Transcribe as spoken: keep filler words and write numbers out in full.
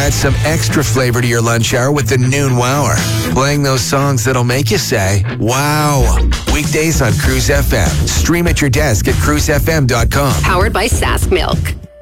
add some extra flavor to your lunch hour with the Noon Wower. Playing those songs that'll make you say, wow. Weekdays on Cruise F M. Stream at your desk at cruise f m dot com. Powered by Sask Milk.